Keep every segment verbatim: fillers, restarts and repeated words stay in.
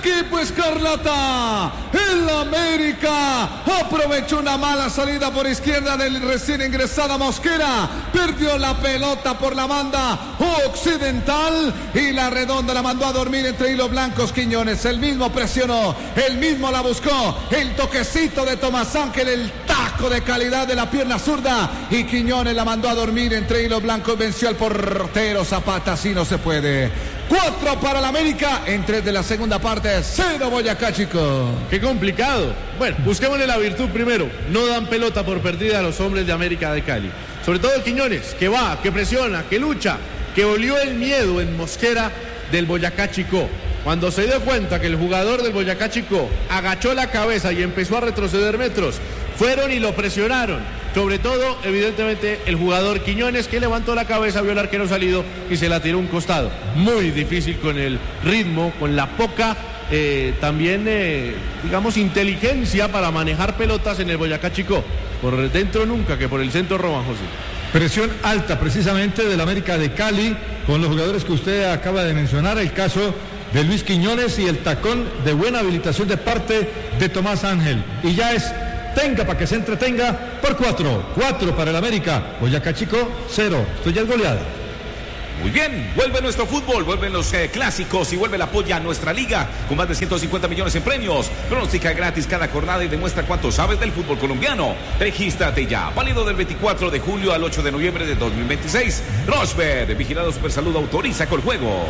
equipo escarlata. El América aprovechó una mala salida por izquierda del recién ingresada Mosquera. Perdió la pelota por la banda occidental y la redonda la mandó a dormir entre hilos blancos Quiñones. El mismo presionó, el mismo la buscó. El toquecito de Tomás Ángel, el taco de calidad de la pierna zurda. Y Quiñones la mandó a dormir entre hilos blancos. Venció al portero Zapata. Así no se puede. Cuatro para el América en tres de la segunda parte. Cero Boyacá Chico. Qué complicado. Bueno, busquémosle la virtud primero. No dan pelota por perdida a los hombres de América de Cali. Sobre todo el Quiñones, que va, que presiona, que lucha, que olió el miedo en Mosquera del Boyacá Chicó. Cuando se dio cuenta que el jugador del Boyacá Chicó agachó la cabeza y empezó a retroceder metros, fueron y lo presionaron. Sobre todo, evidentemente, el jugador Quiñones, que levantó la cabeza, vio al arquero salido y se la tiró a un costado. Muy difícil con el ritmo, con la poca, eh, también, eh, digamos, inteligencia para manejar pelotas en el Boyacá Chicó. Por dentro nunca, que por el centro roban, José. Presión alta precisamente del América de Cali con los jugadores que usted acaba de mencionar, el caso de Luis Quiñones y el tacón de buena habilitación de parte de Tomás Ángel. Y ya es tenga para que se entretenga por cuatro. Cuatro para el América. Boyacá Chico, cero. Esto ya es goleada. Muy bien, vuelve nuestro fútbol, vuelven los eh, clásicos y vuelve la polla a nuestra liga con más de ciento cincuenta millones en premios. Pronóstica gratis cada jornada y demuestra cuánto sabes del fútbol colombiano. Regístrate ya, válido del veinticuatro de julio al ocho de noviembre de dos mil veintiséis. Rochbet, vigilado Supersalud, autoriza con juego.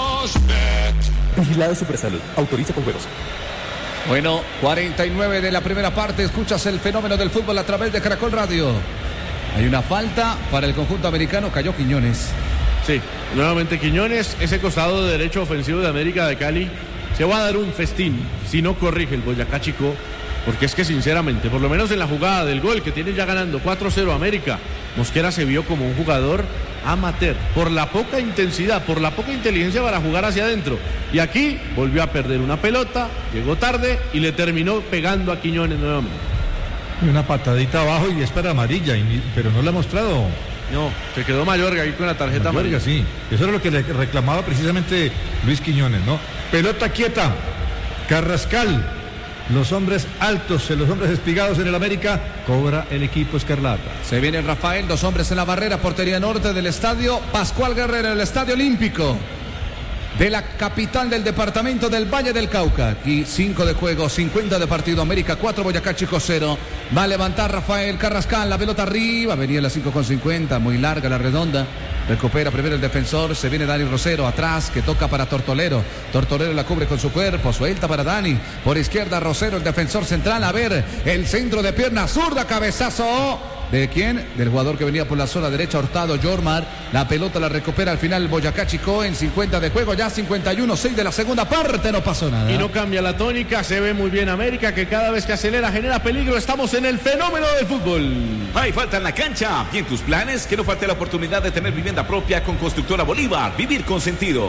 Rochbet, vigilado Supersalud, autoriza con juegos. Bueno, cuarenta y nueve de la primera parte, escuchas el fenómeno del fútbol a través de Caracol Radio. Hay una falta para el conjunto americano, cayó Quiñones. Sí, nuevamente Quiñones, ese costado derecho ofensivo de América de Cali, se va a dar un festín si no corrige el Boyacá Chico, porque es que sinceramente, por lo menos en la jugada del gol que tiene ya ganando cuatro cero América, Mosquera se vio como un jugador amateur, por la poca intensidad, por la poca inteligencia para jugar hacia adentro. Y aquí volvió a perder una pelota, llegó tarde y le terminó pegando a Quiñones nuevamente. Una patadita abajo y es para amarilla, y, pero no la ha mostrado. No, se quedó Mayorga ahí con la tarjeta Mayorga, amarilla. Sí, eso era lo que le reclamaba precisamente Luis Quiñones, ¿no? Pelota quieta, Carrascal, los hombres altos, los hombres espigados en el América, cobra el equipo escarlata. Se viene Rafael, dos hombres en la barrera, portería norte del estadio Pascual Guerrero, el estadio olímpico de la capital del departamento del Valle del Cauca. Aquí cinco de juego, cincuenta de partido, América cuatro, Boyacá Chico cero. Va a levantar Rafael Carrascal, la pelota arriba, venía la cinco con cincuenta, muy larga la redonda. Recupera primero el defensor, se viene Dani Rosero atrás, que toca para Tortolero. Tortolero la cubre con su cuerpo, suelta para Dani. Por izquierda Rosero, el defensor central, a ver, el centro de pierna zurda, cabezazo. ¿De quién? Del jugador que venía por la zona derecha, Hurtado Yormar. La pelota la recupera al final Boyacá Chico en cincuenta de juego, ya cincuenta y uno, seis de la segunda parte, no pasó nada. Y no cambia la tónica, se ve muy bien América, que cada vez que acelera genera peligro. Estamos en el fenómeno del fútbol. Hay falta en la cancha. Y en tus planes, que no falte la oportunidad de tener vivienda propia con Constructora Bolívar. Vivir con sentido.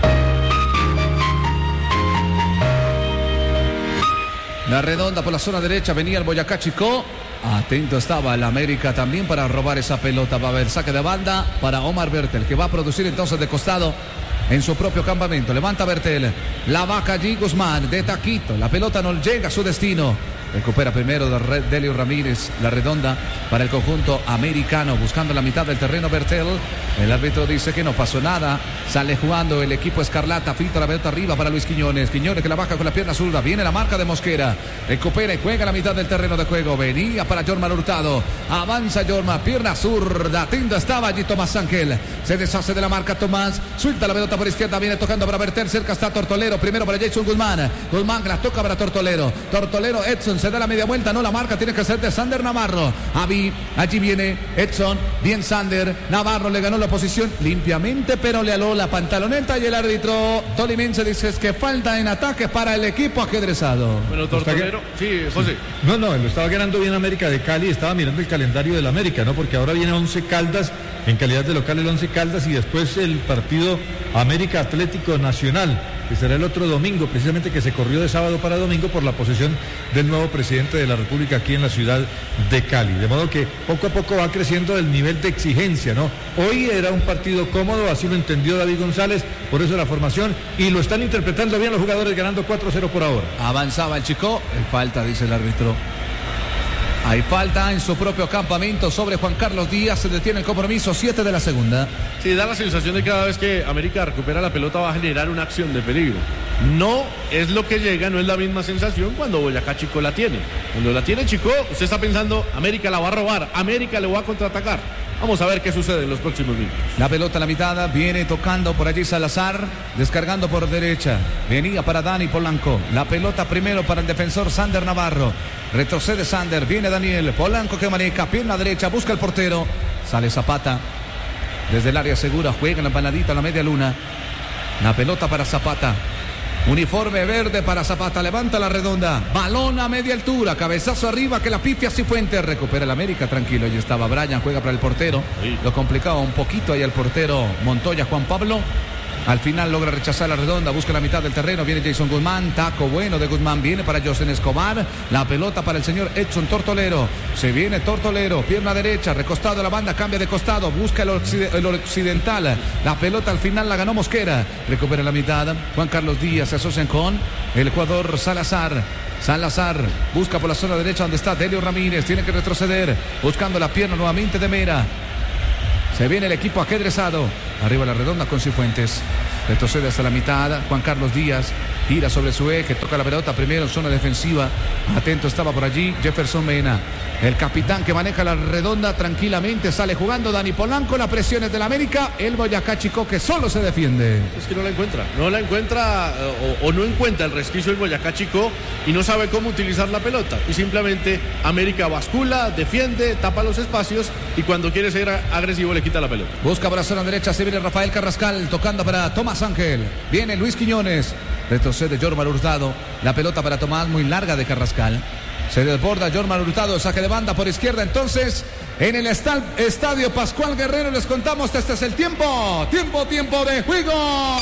La redonda por la zona derecha, venía el Boyacá Chico. Atento estaba el América también para robar esa pelota. Va a haber saque de banda para Omar Bertel, que va a producir entonces de costado en su propio campamento. Levanta Bertel, la baja allí Guzmán de taquito. La pelota no llega a su destino. Recupera primero de Delio Ramírez, la redonda para el conjunto americano, buscando la mitad del terreno Bertel. El árbitro dice que no pasó nada. Sale jugando el equipo escarlata, filtra la pelota arriba para Luis Quiñones. Quiñones que la baja con la pierna zurda, viene la marca de Mosquera. Recupera y juega la mitad del terreno de juego. Venía para Yormar Hurtado. Avanza Yormar, pierna zurda. Atento estaba allí Tomás Ángel. Se deshace de la marca Tomás. Suelta la pelota por izquierda, viene tocando para Bertel. Cerca está Tortolero, primero para Jason Guzmán. Guzmán que la toca para Tortolero. Tortolero, Edson se da la media vuelta, no la marca, tiene que ser de Sander Navarro. Avi, allí viene Edson, bien Sander, Navarro le ganó la posición limpiamente, pero le aló la pantaloneta y el árbitro tolimense dice que falta en ataque para el equipo ajedrezado. Bueno, Tortolero, sí, José. Sí. No, no, lo estaba ganando bien América de Cali, estaba mirando el calendario del América, ¿no? Porque ahora viene Once Caldas, en calidad de local el Once Caldas y después el partido América Atlético Nacional. que será el otro domingo, precisamente que se corrió de sábado para domingo por la posesión del nuevo presidente de la República aquí en la ciudad de Cali. De modo que poco a poco va creciendo el nivel de exigencia, ¿no? Hoy era un partido cómodo, así lo entendió David González, por eso la formación, y lo están interpretando bien los jugadores, ganando cuatro cero por ahora. Avanzaba el Chico, en falta, dice el árbitro. Hay falta en su propio campamento sobre Juan Carlos Díaz. Se detiene el compromiso, siete de la segunda. Sí, da la sensación de que cada vez que América recupera la pelota va a generar una acción de peligro. No es lo que llega, no es la misma sensación cuando Boyacá Chico la tiene. Cuando la tiene Chico, usted está pensando, América la va a robar, América le va a contraatacar. Vamos a ver qué sucede en los próximos minutos. La pelota a la mitad, viene tocando por allí Salazar, descargando por derecha. Venía para Dani Polanco. La pelota primero para el defensor Sander Navarro. Retrocede Sander, viene Daniel Polanco que maneja, pierna derecha, busca el portero. Sale Zapata. Desde el área segura, juega en la empanadita a la media luna. La pelota para Zapata. Uniforme verde para Zapata, levanta la redonda, balón a media altura, cabezazo arriba que la pifia Cifuentes, recupera el América, tranquilo, ahí estaba Brian, juega para el portero, sí. Lo complicaba un poquito ahí el portero Montoya, Juan Pablo, al final logra rechazar la redonda, busca la mitad del terreno, viene Jason Guzmán, taco bueno de Guzmán, viene para José Escobar, la pelota para el señor Edson Tortolero, se viene Tortolero, pierna derecha, recostado a la banda, cambia de costado, busca el, occid el occidental, la pelota al final la ganó Mosquera, recupera la mitad, Juan Carlos Díaz se asocian con el jugador Salazar, Salazar busca por la zona derecha donde está Delio Ramírez, tiene que retroceder, buscando la pierna nuevamente de Mera. Se viene el equipo ajedrezado. Arriba la redonda con Cifuentes. Retrocede hasta la mitad. Juan Carlos Díaz gira sobre su eje. Toca la pelota primero en zona defensiva. Atento estaba por allí Jefferson Mena. El capitán que maneja la redonda tranquilamente. Sale jugando Dani Polanco. La presión es del América. El Boyacá Chico que solo se defiende. Es que no la encuentra. No la encuentra o, o no encuentra el resquicio del Boyacá Chico. Y no sabe cómo utilizar la pelota. Y simplemente América bascula, defiende, tapa los espacios. Y cuando quiere ser agresivo le quita la pelota. Busca para la zona derecha. Se viene Rafael Carrascal. Tocando para Tomás Ángel. Viene Luis Quiñones. Retrocede Jormar Hurtado. La pelota para Tomás muy larga de Carrascal. Se desborda Jormar Hurtado, saque de banda por izquierda. Entonces, en el estadio Pascual Guerrero les contamos, este es el tiempo. Tiempo, tiempo de juego.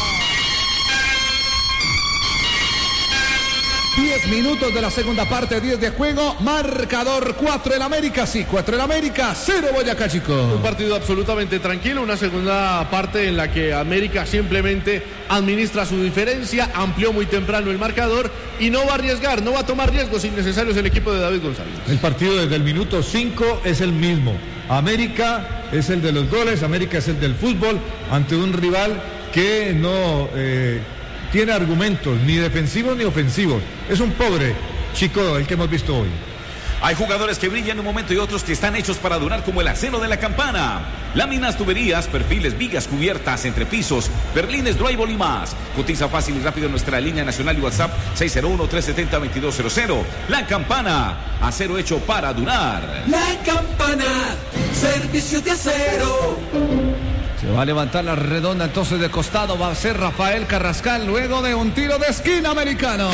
diez minutos de la segunda parte, diez de juego. Marcador cuatro el América, sí, cuatro el América, cero Boyacá Chico. Un partido absolutamente tranquilo, una segunda parte en la que América simplemente administra su diferencia, amplió muy temprano el marcador y no va a arriesgar, no va a tomar riesgos innecesarios el equipo de David González. El partido desde el minuto cinco es el mismo. América es el de los goles, América es el del fútbol ante un rival que no... Eh, tiene argumentos, ni defensivos ni ofensivos. Es un pobre Chico el que hemos visto hoy. Hay jugadores que brillan en un momento y otros que están hechos para durar, como el acero de la campana. Láminas, tuberías, perfiles, vigas, cubiertas, entrepisos, berlines, drywall y más. Cotiza fácil y rápido en nuestra línea nacional y WhatsApp seis cero uno, tres siete cero, veintidós cero cero. La Campana, acero hecho para durar. La Campana, servicio de acero. Se va a levantar la redonda entonces de costado. Va a ser Rafael Carrascal luego de un tiro de esquina americano.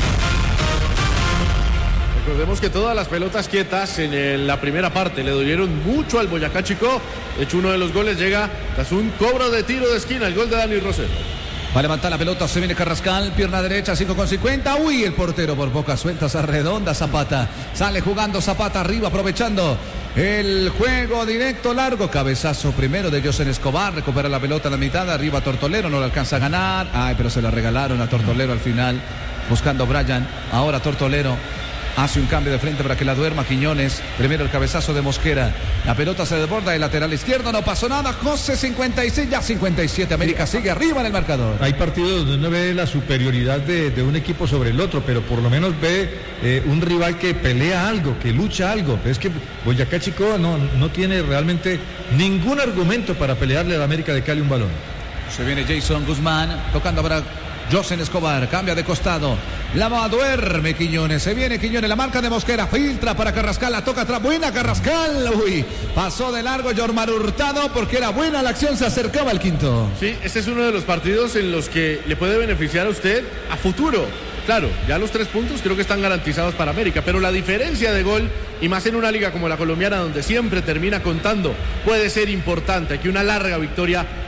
Recordemos que todas las pelotas quietas en el, la primera parte le dolieron mucho al Boyacá Chico. De hecho, uno de los goles llega tras un cobro de tiro de esquina, el gol de Dani Rosero. Va a levantar la pelota, se viene Carrascal, pierna derecha, cinco con cincuenta. Uy, el portero por pocas sueltas a redonda. Zapata sale jugando, Zapata arriba, aprovechando el juego directo largo. Cabezazo primero de José Escobar, recupera la pelota a la mitad, arriba Tortolero, no lo alcanza a ganar. Ay, pero se la regalaron a Tortolero al final, buscando Brian. Ahora Tortolero hace un cambio de frente para que la duerma Quiñones. Primero el cabezazo de Mosquera. La pelota se desborda, el lateral izquierdo, no pasó nada. José cincuenta y seis, ya cincuenta y siete. América sigue arriba en el marcador. Hay partidos donde uno ve la superioridad de, de un equipo sobre el otro, pero por lo menos ve eh, un rival que pelea algo, que lucha algo. Pero es que Boyacá Chico no, no tiene realmente ningún argumento para pelearle a la América de Cali un balón. Se viene Jason Guzmán, tocando para José Escobar, cambia de costado. La va, duerme Quiñones, se viene Quiñones, la marca de Mosquera, filtra para Carrascal, la toca atrás, buena Carrascal, uy, pasó de largo Jormar Hurtado porque era buena la acción, se acercaba al quinto. Sí, este es uno de los partidos en los que le puede beneficiar a usted a futuro. Claro, ya los tres puntos creo que están garantizados para América, pero la diferencia de gol, y más en una liga como la colombiana donde siempre termina contando, puede ser importante, que una larga victoria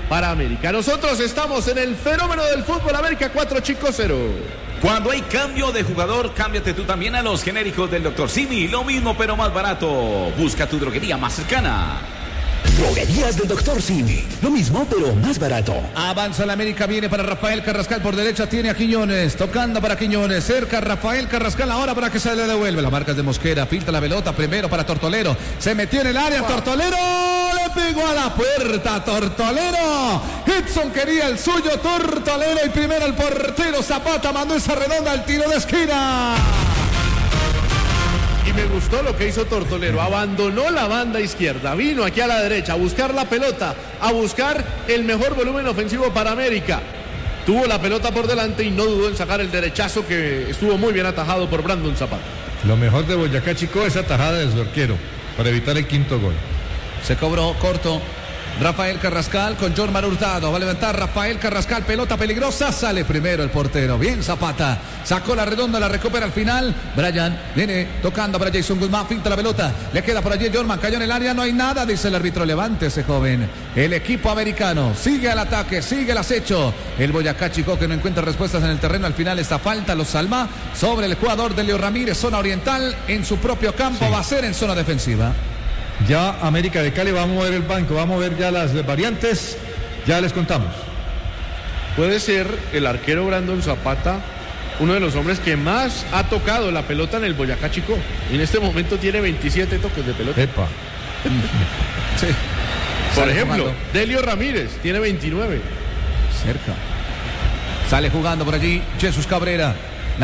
para América. Nosotros estamos en el fenómeno del fútbol América cuatro Chico cero. Cuando hay cambio de jugador, cámbiate tú también a los genéricos del doctor Simi. Lo mismo pero más barato. Busca tu droguería más cercana. Droguerías del doctor Simi. Lo mismo, pero más barato. Avanza la América, viene para Rafael Carrascal por derecha, tiene a Quiñones, tocando para Quiñones, cerca Rafael Carrascal ahora para que se le devuelve. La marca es de Mosquera, filtra la pelota primero para Tortolero, se metió en el área, wow. Tortolero le pegó a la puerta, Tortolero. Edson quería el suyo, Tortolero y primero el portero Zapata mandó esa redonda al tiro de esquina. Y me gustó lo que hizo Tortolero, abandonó la banda izquierda, vino aquí a la derecha a buscar la pelota, a buscar el mejor volumen ofensivo para América. Tuvo la pelota por delante y no dudó en sacar el derechazo que estuvo muy bien atajado por Brandon Zapata. Lo mejor de Boyacá Chico es atajada de su arquero para evitar el quinto gol. Se cobró corto Rafael Carrascal con Jorman Hurtado. Va a levantar Rafael Carrascal, pelota peligrosa, sale primero el portero. Bien Zapata, sacó la redonda, la recupera al final. Brian viene tocando para Jason Guzmán, finta la pelota, le queda por allí Jorman, cayó en el área, no hay nada, dice el árbitro, levántese joven. El equipo americano sigue al ataque, sigue el acecho. El Boyacá Chico que no encuentra respuestas en el terreno, al final esta falta los salma sobre el jugador de Leo Ramírez, zona oriental, en su propio campo, sí. Va a ser en zona defensiva. Ya América de Cali va a mover el banco, va a mover ya las variantes, ya les contamos. Puede ser el arquero Brandon Zapata uno de los hombres que más ha tocado la pelota en el Boyacá Chico. En este momento tiene veintisiete toques de pelota. Epa. Sí. Por Sale ejemplo, jugando. Delio Ramírez tiene veintinueve. Cerca. Sale jugando por allí Jesús Cabrera.